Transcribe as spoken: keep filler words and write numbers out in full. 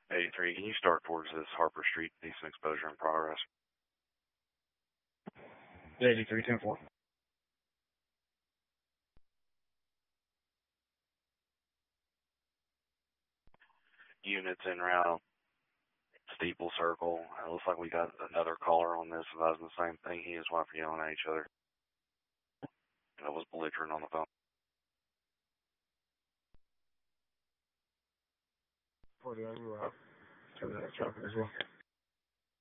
eighty-three, can you start towards this Harper Street, decent exposure in progress? eighty-three, ten four. Units en route, Steeple Circle. It looks like we got another caller on this advising the same thing. He and his wife are yelling at each other. That was belligerent on the phone. forty, we were out. Traffic as well.